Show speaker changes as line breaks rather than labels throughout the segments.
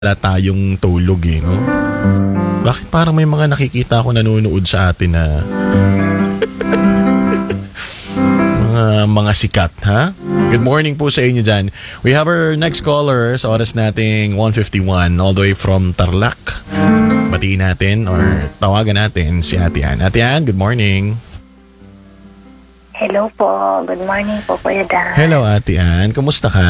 wala tayong tulog eh, no? Bakit parang may mga nakikita ako nanonood sa atin na mga sikat, ha? Good morning po sa inyo dyan. We have our next caller sa oras nating 1:51 all the way from Tarlac. Batiin natin or tawagan natin si Ate Ann. Ate Ann, good morning.
Hello po. Good morning po, Kuya Dan.
Hello, Ate Ann. Kumusta ka?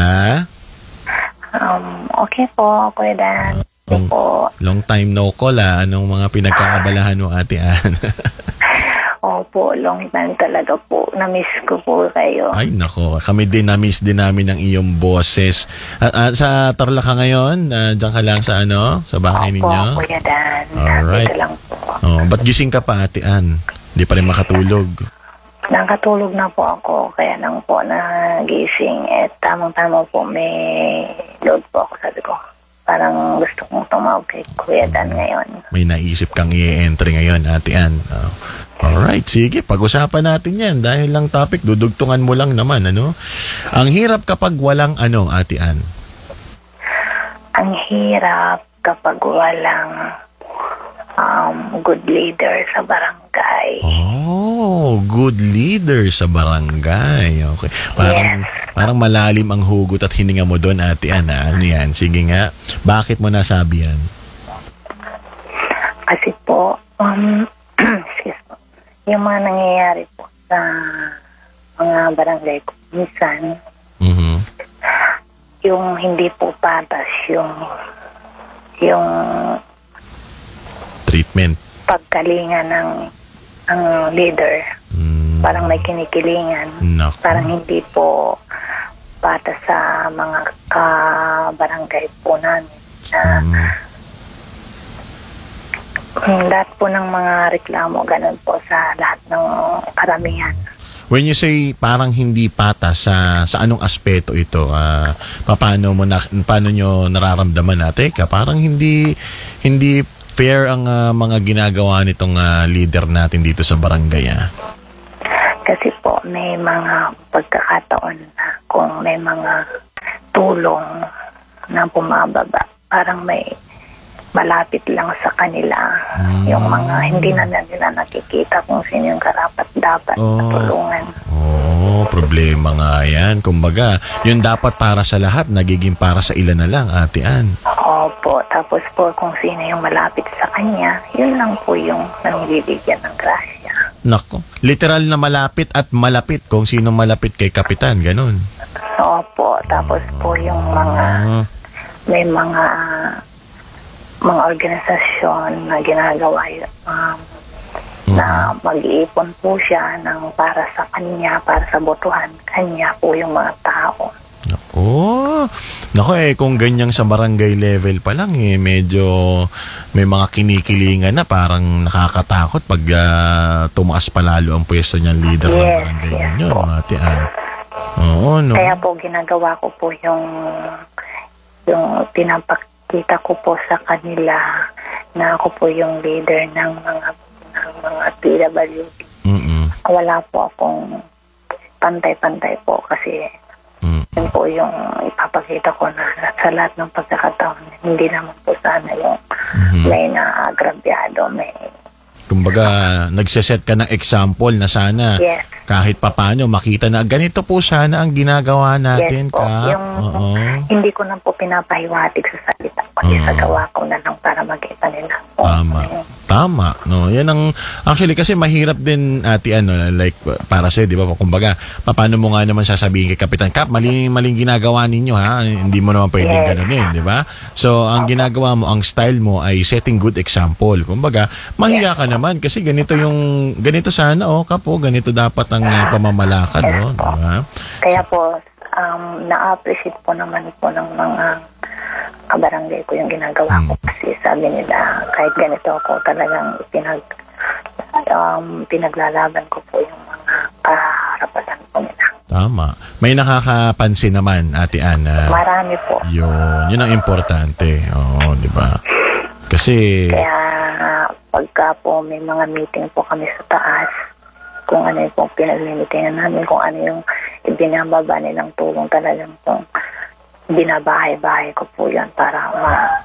Okay po, Kuya Dan.
Long time no call, ah. Anong mga pinagkakabalahan mo, Ate Ann?
Opo, long time talaga po. Na-miss ko po kayo.
Ay, nako. Kami din, na-miss din namin ang iyong boses. Sa Tarlac ka ngayon? Diyan ka lang sa sa bahay ninyo?
Opo, Kuya Dan.
Alright.
Dito lang po.
Oh, ba't gising ka pa, Ate Ann? Hindi pa rin makatulog.
Nakatulog na po ako, kaya lang po nagising. Tamang-tama po may load po ako, sabi ko. Parang gusto kong tumawag kay Kuya Dan ngayon.
May naisip kang i-entry ngayon, Ate Ann. Alright, sige, pag-usapan natin yan. Dahil lang topic, dudugtungan mo lang naman, ano? Ang hirap kapag walang Ate Ann?
Ang hirap kapag walang good leader sa barangay.
Oh, good leader sa barangay. Okay. Parang malalim ang hugot at hininga mo doon, Ate Ann. Ano yan? Sige nga. Bakit mo nasabi yan?
Kasi po, excuse po, yung mga nangyayari po sa mga barangay ko, minsan, yung hindi po patas, yung
treatment.
Pagkalingan ng leader. Parang may kinikilingan.
Naku.
Parang hindi po patas sa mga kabarangay po namin. Lahat po ng mga reklamo, ganun po sa lahat ng karamihan.
When you say parang hindi patas, sa anong aspeto ito? Paano nyo nararamdaman natin? Parang hindi fair ang mga ginagawa nitong leader natin dito sa barangay.
Kasi po may mga pagkakataon na kung may mga tulong na bumababa, parang may malapit lang sa kanila yung mga hindi na nila nakikita kung sino yung karapat-dapat na tulungan.
Problema nga yan. Kumbaga, yun dapat para sa lahat, nagiging para sa ilan na lang, Ate Ann.
Opo. Tapos po, kung sino yung malapit sa kanya, yun lang po yung nangbibigyan ng grasya.
Nako. Literal na malapit at malapit kung sino malapit kay Kapitan, ganun.
Opo. Tapos po yung may mga organisasyon na ginagawa na mag-iipon po siya ng para sa kanya, para sa botohan kanya po yung mga tao. Nako kung ganyang sa barangay level pa lang medyo may mga kinikilingan na parang nakakatakot pag tumaas pa lalo ang pwesto niyang leader ng barangay ninyo, Ate Ann. No? Kaya po ginagawa ko po yung pinapakita ko po sa kanila na ako po yung leader ng mga PWD. Wala po akong pantay-pantay po kasi yun po yung ipapakita ko na sa lahat ng pagkakataon. Hindi naman po sana yung may naagrabyado, may...
Kumbaga, nagseset ka ng example na sana kahit papano makita na ganito po sana ang ginagawa natin.
Yes po, hindi ko na po pinapahiwatig sa salita kasi sa gawa ko na lang para makita nila.
Tama, no? Yan ang actually kasi mahirap din, Ate like para sa, di ba? Kumbaga, paano mo nga naman sasabihin kay Kapitan Kap, maling ginagawa ninyo, ha? Hindi mo naman pwedeng gano'n, di ba? So, ang ginagawa mo, ang style mo ay setting good example. Kumbaga, mahiya ka naman kasi ganito sana, Kapo, ganito dapat ang pamamalakad, no? Diba?
Kaya po, na-appreciate po naman po ng mga kabarangay ko yung ginagawa ko kasi sabi nila kahit ganito ako talagang pinaglalaban ko po yung mga kaharapatan ko nila.
Tama. May nakakapansin naman, Ate Ann.
Marami po.
Yun ang importante. Di ba? Kasi...
Kaya pagka po may mga meeting po kami sa taas, kung ano yung pinag-meetingan namin, kung ano yung ibinababa nilang tulong talagang pong binabahay-bahay ko po yan para